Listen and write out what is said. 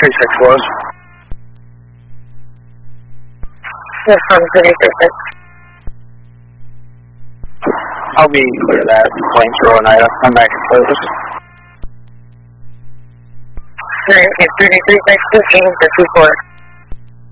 364. Yes, from 336. I'll be clear of that. Planes for Oneida. I'm back in service. 336, 15 to 24.